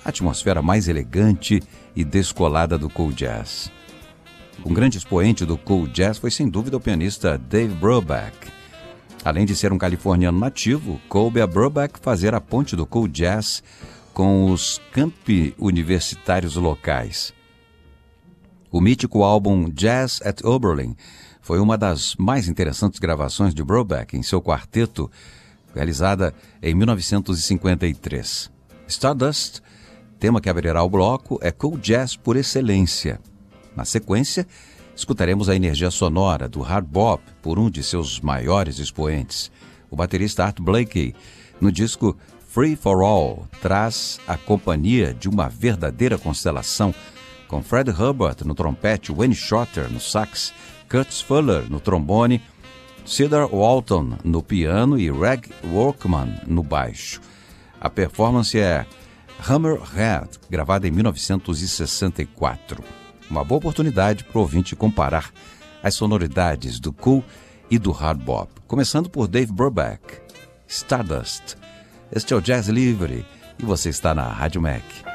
a atmosfera mais elegante e descolada do cool jazz. Um grande expoente do cool jazz foi sem dúvida o pianista Dave Brubeck. Além de ser um californiano nativo, coube a Brubeck fazer a ponte do cool jazz com os campi universitários locais. O mítico álbum Jazz at Oberlin foi uma das mais interessantes gravações de Brubeck em seu quarteto, realizada em 1953. Stardust, tema que abrirá o bloco, é cool jazz por excelência. Na sequência, escutaremos a energia sonora do hard bop por um de seus maiores expoentes, o baterista Art Blakey. No disco Free for All, traz a companhia de uma verdadeira constelação, com Fred Hubbard no trompete, Wayne Shorter no sax, Curtis Fuller no trombone, Cedar Walton no piano e Reg Workman no baixo. A performance é Hammerhead, gravada em 1964. Uma boa oportunidade para o ouvinte comparar as sonoridades do cool e do hard bop. Começando por Dave Brubeck, Stardust. Este é o Jazz Livre e você está na Rádio Mac.